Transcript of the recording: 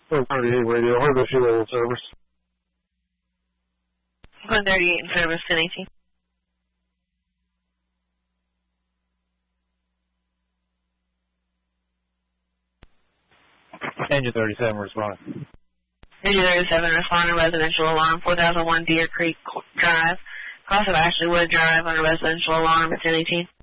138 radio, 138 service. 138 in service, 1018. Engine 37 responding. Engine 37 responding, residential alarm, 4001 Deer Creek Drive, cross of Ashleywood Drive on a residential alarm at 1018.